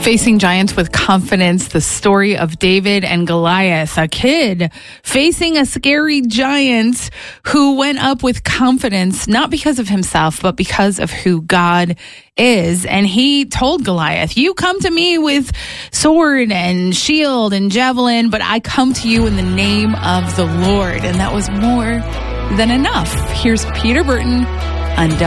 Facing giants with confidence, the story of David and Goliath, a kid facing a scary giant who went up with confidence, not because of himself, but because of who God is. And he told Goliath, you come to me with sword and shield and javelin, but I come to you in the name of the Lord. And that was more than enough. Here's Peter Burton on